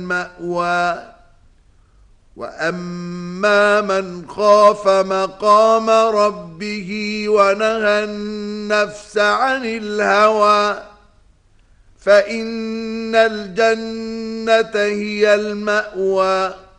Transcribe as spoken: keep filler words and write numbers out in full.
المأوى وأما من خاف مقام ربه ونهى النفس عن الهوى فإن الجنة هي المأوى